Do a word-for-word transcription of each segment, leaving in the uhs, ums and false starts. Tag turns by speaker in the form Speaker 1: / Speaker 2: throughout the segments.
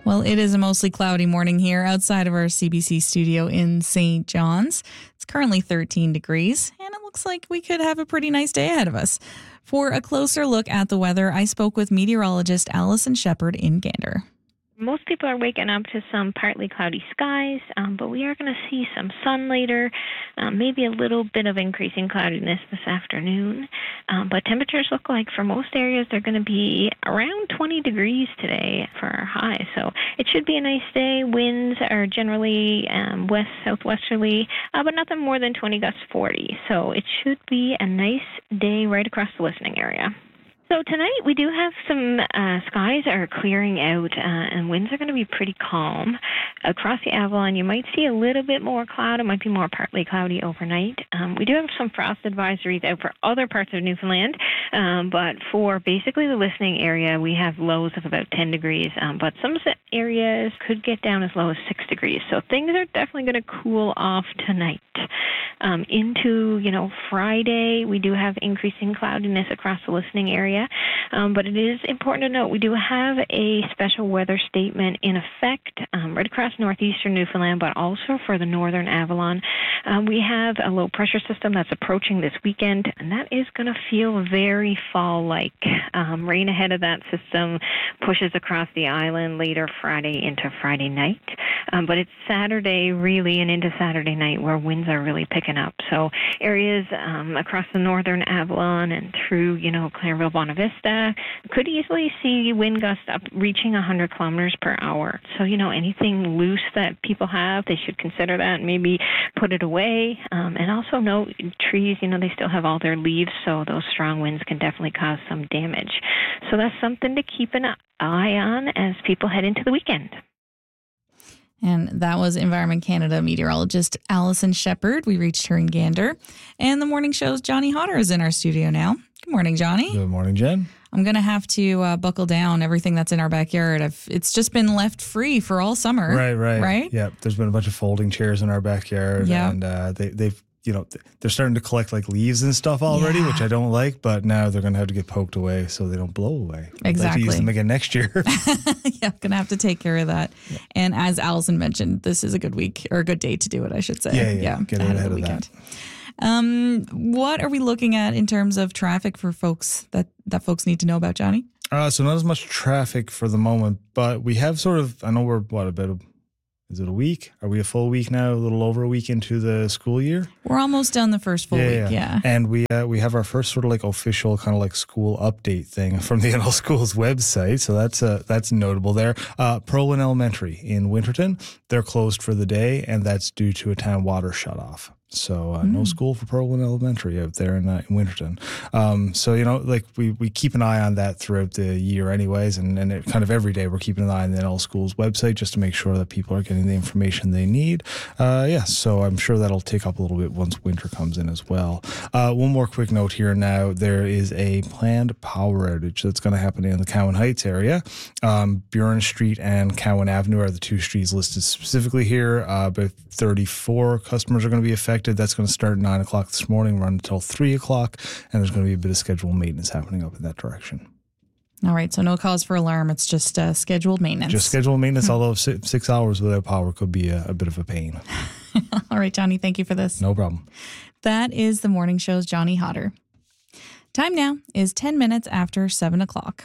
Speaker 1: Well, it is a mostly cloudy morning here outside of our C B C studio in Saint John's. It's currently thirteen degrees, and it looks like we could have a pretty nice day ahead of us. For a closer look at the weather, I spoke with meteorologist Allison Shepherd in Gander.
Speaker 2: Most people are waking up to some partly cloudy skies, um, but we are going to see some sun later, um, maybe a little bit of increasing cloudiness this afternoon. Um, but temperatures look like for most areas they're going to be around twenty degrees today for our high. So it should be a nice day. Winds are generally um, west southwesterly, uh, but nothing more than twenty gusts forty. So it should be a nice day right across the listening area. So tonight we do have some uh, skies are clearing out uh, and winds are going to be pretty calm. Across the Avalon, you might see a little bit more cloud. It might be more partly cloudy overnight. Um, we do have some frost advisories out for other parts of Newfoundland, um, but for basically the listening area, we have lows of about ten degrees, um, but some areas could get down as low as six degrees. So things are definitely going to cool off tonight. Um, into, you know, Friday, we do have increasing cloudiness across the listening area. Um, but it is important to note we do have a special weather statement in effect um, right across northeastern Newfoundland, but also for the northern Avalon. Um, we have a low pressure system that's approaching this weekend, and that is going to feel very fall-like. Um, rain ahead of that system pushes across the island later Friday into Friday night. Um, but it's Saturday really and into Saturday night where winds are really picking up. So areas um, across the northern Avalon and through, you know, Clareville, Bonavista could easily see wind gusts up reaching one hundred kilometers per hour. So, you know, anything loose that people have, they should consider that and maybe put it away. Um, and also note trees, you know, they still have all their leaves, so those strong winds can definitely cause some damage. So that's something to keep an eye on as people head into the weekend.
Speaker 1: And that was Environment Canada meteorologist Allison Shepherd. We reached her in Gander. And the morning show's Johnny Hodder is in our studio now. Good morning, Johnny.
Speaker 3: Good morning, Jen.
Speaker 1: I'm going to have to uh, buckle down everything that's in our backyard. I've, it's just been left free for all summer.
Speaker 3: Right, right.
Speaker 1: Right?
Speaker 3: Yeah, there's been a bunch of folding chairs in our backyard.
Speaker 1: Yeah.
Speaker 3: And uh, they, they've, you know, they're starting to collect like leaves and stuff already,
Speaker 1: yeah.
Speaker 3: which I don't like. But now they're going to have to get poked away so they don't blow away. I'd
Speaker 1: Exactly.
Speaker 3: like to use them again next year.
Speaker 1: Yeah, going to have to take care of that. Yeah. And as Allison mentioned, this is a good week or a good day to do it, I should say.
Speaker 3: Yeah, yeah. yeah. Get ahead, ahead of, of that.
Speaker 1: Um, what are we looking at in terms of traffic for folks that, that folks need to know about, Johnny?
Speaker 3: Uh, so not as much traffic for the moment, but we have sort of, I know we're, what, about a Is it a week? Are we a full week now? A little over a week into the school year?
Speaker 1: We're almost done the first full
Speaker 3: yeah,
Speaker 1: week, yeah.
Speaker 3: yeah. And we uh, we have our first sort of like official kind of like school update thing from the N L Schools website. So that's uh, that's notable there. Uh, Pearlwyn Elementary in Winterton, they're closed for the day, and that's due to a town water shutoff. So uh, mm. no school for Pearlwyn Elementary out there in, uh, in Winterton. Um, so, you know, like we, we keep an eye on that throughout the year anyways. And, and it kind of every day we're keeping an eye on the N L Schools website just to make sure that people are getting the information they need. Uh, yeah, so I'm sure that'll take up a little bit once winter comes in as well. Uh, one more quick note here now. There is a planned power outage that's going to happen in the Cowan Heights area. Um, Buren Street and Cowan Avenue are the two streets listed specifically here. Uh, about thirty-four customers are going to be affected. That's going to start at nine o'clock this morning, run until three o'clock, and there's going to be a bit of scheduled maintenance happening up in that direction.
Speaker 1: All right, so no cause for alarm. It's just uh, scheduled maintenance.
Speaker 3: Just scheduled maintenance, although six, six hours without power could be a, a bit of a pain.
Speaker 1: All right, Johnny, thank you for this.
Speaker 3: No problem.
Speaker 1: That is the morning show's Johnny Hodder. Time now is ten minutes after seven o'clock.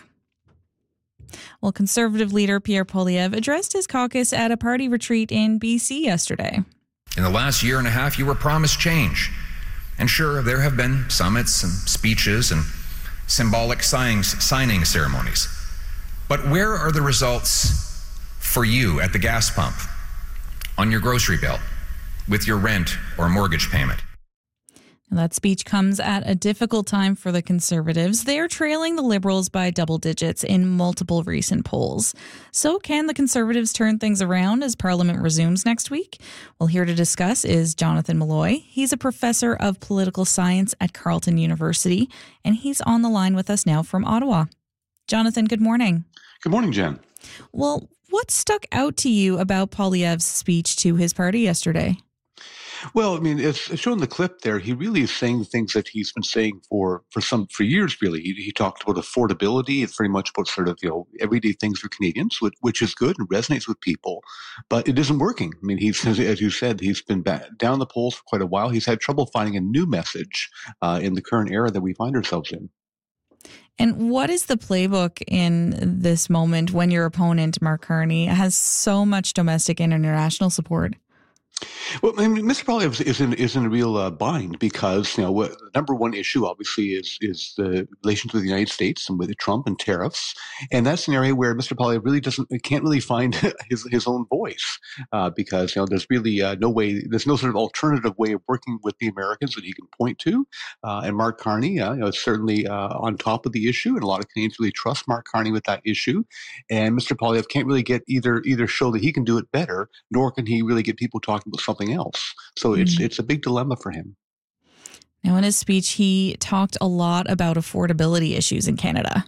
Speaker 1: Well, Conservative leader Pierre Poilievre addressed his caucus at a party retreat in B C yesterday.
Speaker 4: In the last year and a half, you were promised change. And sure, there have been summits and speeches and symbolic signing, signing ceremonies. But where are the results for you at the gas pump, on your grocery bill, with your rent or mortgage payment?
Speaker 1: That speech comes at a difficult time for the Conservatives. They are trailing the Liberals by double digits in multiple recent polls. So can the Conservatives turn things around as Parliament resumes next week? Well, here to discuss is Jonathan Malloy. He's a professor of political science at Carleton University, and he's on the line with us now from Ottawa. Jonathan, good morning.
Speaker 5: Good morning, Jen.
Speaker 1: Well, what stuck out to you about Poilievre's speech to his party yesterday?
Speaker 5: Well, I mean, it's, it's shown the clip there. He really is saying the things that he's been saying for for some for years. Really, he, he talked about affordability. It's very much about sort of you know everyday things for Canadians, which, which is good and resonates with people, but it isn't working. I mean, he's as you said, he's been back, down the polls for quite a while. He's had trouble finding a new message uh, in the current era that we find ourselves in.
Speaker 1: And what is the playbook in this moment when your opponent, Mark Carney, has so much domestic and international support?
Speaker 5: Well, I mean, Mister Poilievre is in is in a real uh, bind because you know what, the number one issue obviously is is the relations with the United States and with Trump and tariffs, and that's an area where Mister Poilievre really doesn't can't really find his his own voice uh, because you know there's really uh, no way there's no sort of alternative way of working with the Americans that he can point to, uh, and Mark Carney uh, you know, is certainly uh, on top of the issue, and a lot of Canadians really trust Mark Carney with that issue, and Mister Poilievre can't really get either either show that he can do it better, nor can he really get people talking about something else. So it's mm-hmm. it's a big dilemma for him.
Speaker 1: Now, in his speech, he talked a lot about affordability issues in Canada.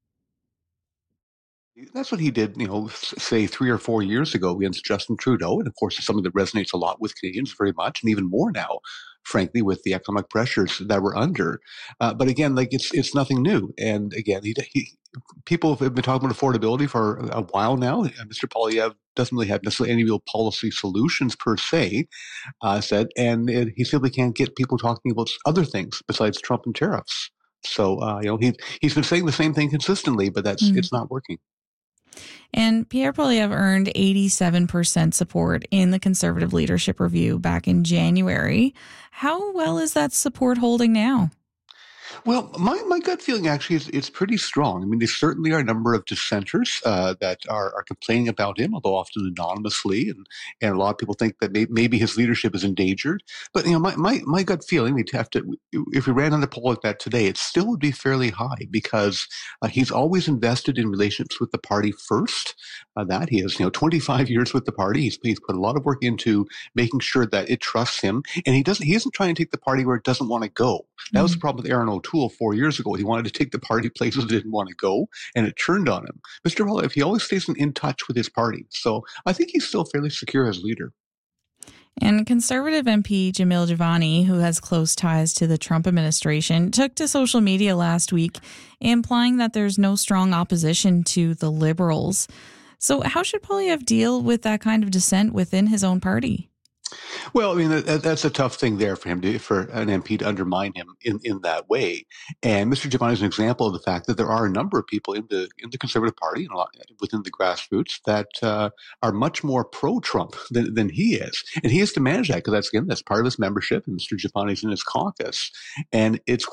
Speaker 5: That's what he did, you know, say three or four years ago against Justin Trudeau. And of course, it's something that resonates a lot with Canadians very much, and even more now, frankly, with the economic pressures that we're under. Uh, but again, like it's it's nothing new. And again, he, he people have been talking about affordability for a while now. Mister Poilievre doesn't really have necessarily any real policy solutions per se, uh, said, and it, he simply can't get people talking about other things besides Trump and tariffs. So, uh, you know, he, he's been saying the same thing consistently, but that's mm. it's not working.
Speaker 1: And Pierre Poilievre earned eighty-seven percent support in the Conservative Leadership Review back in January. How well is that support holding now?
Speaker 5: Well, my, my gut feeling actually is it's pretty strong. I mean, there certainly are a number of dissenters uh, that are, are complaining about him, although often anonymously, and, and a lot of people think that may, maybe his leadership is endangered. But you know, my, my, my gut feeling, we'd have to, if we ran on a poll like that today, it still would be fairly high because uh, he's always invested in relationships with the party first. Uh, that he has, you know, twenty-five years with the party. He's, he's put a lot of work into making sure that it trusts him, and he doesn't. He isn't trying to take the party where it doesn't want to go. That mm-hmm. was the problem with Aaron O'Toole four years ago. He wanted to take the party places it didn't want to go, and it turned on him. Mister Poilievre, he always stays in, in touch with his party, so I think he's still fairly secure as leader.
Speaker 1: And Conservative M P Jamil Jivani, who has close ties to the Trump administration, took to social media last week, implying that there's no strong opposition to the Liberals. So how should Poilievre deal with that kind of dissent within his own party?
Speaker 5: Well, I mean, that, that's a tough thing there for him to, for an M P to undermine him in, in that way. And Mister Jivani is an example of the fact that there are a number of people in the in the Conservative Party and a lot within the grassroots that uh, are much more pro-Trump than, than he is. And he has to manage that because that's, again, that's part of his membership, and Mister Jivani is in his caucus. And it's